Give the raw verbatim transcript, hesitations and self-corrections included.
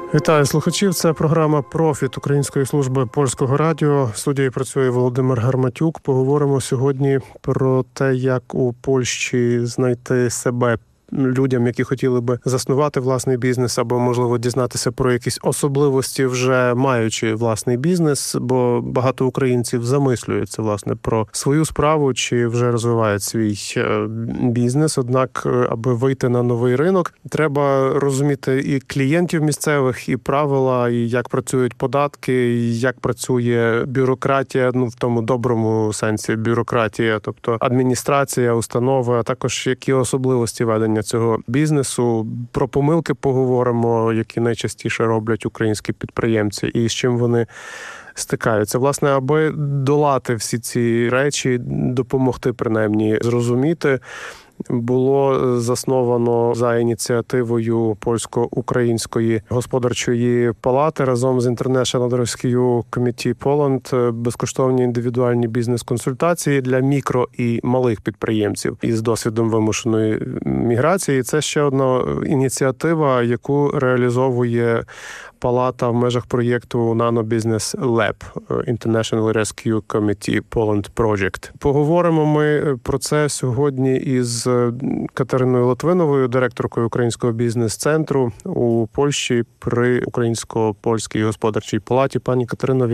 Вітаю слухачів. Це програма «Профіт» Української служби Польського радіо. В студії працює Володимир Гарматюк. Поговоримо сьогодні про те, як у Польщі знайти себе людям, які хотіли би заснувати власний бізнес або, можливо, дізнатися про якісь особливості, вже маючи власний бізнес, бо багато українців замислюються, власне, про свою справу чи вже розвивають свій бізнес. Однак, аби вийти на новий ринок, треба розуміти і клієнтів місцевих, і правила, і як працюють податки, і як працює бюрократія, ну, в тому доброму сенсі бюрократія, тобто адміністрація, установи, а також які особливості ведення цього бізнесу. Про помилки поговоримо, які найчастіше роблять українські підприємці і з чим вони стикаються. Власне, аби долати всі ці речі, допомогти принаймні зрозуміти, було засновано за ініціативою Польсько-Української господарчої палати разом з International Rescue Committee Poland безкоштовні індивідуальні бізнес-консультації для мікро і малих підприємців із досвідом вимушеної міграції. Це ще одна ініціатива, яку реалізовує палата в межах проєкту Nano Business Lab International Rescue Committee Poland Project. Поговоримо ми про це сьогодні із Катериною Литвиновою, директоркою Українського бізнес-центру у Польщі при Українсько-польській господарчій палаті. Пані Катерино,